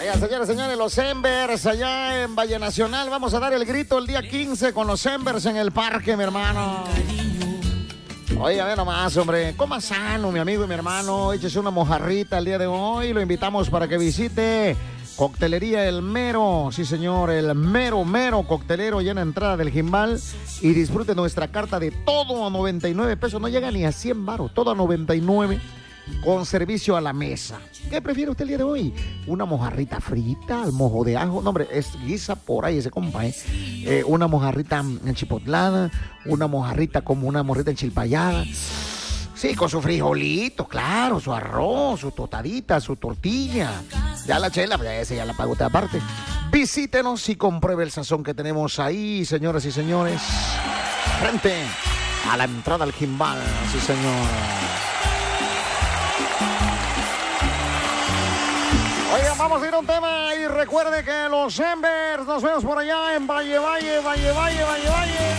Oigan, señores, los Embers allá en Valle Nacional. Vamos a dar el grito el día 15 con los Embers en el parque, mi hermano. Oye, ve nomás, hombre. Coma sano, mi amigo y mi hermano. Échese una mojarrita el día de hoy. Lo invitamos para que visite Coctelería El Mero. Sí, señor, el mero coctelero ya en la entrada del Jimbal. Y disfrute nuestra carta de todo a 99 pesos. No llega ni a 100 baros, todo a 99 con servicio a la mesa. ¿Qué prefiere usted el día de hoy? ¿Una mojarrita frita al mojo de ajo? No, hombre, es guisa por ahí ese compa, una mojarrita enchipotlada, una mojarrita como una morrita enchilpayada. Sí, con su frijolito, claro, su arroz, su tostadita, su tortilla. Ya la chela, pues esa ya la paga usted aparte. Visítenos y compruebe el sazón que tenemos ahí, señoras y señores. Frente a la entrada al Jimbal, sí, señor. Oigan, vamos a ir a un tema y recuerde que los Embers, nos vemos por allá en Valle.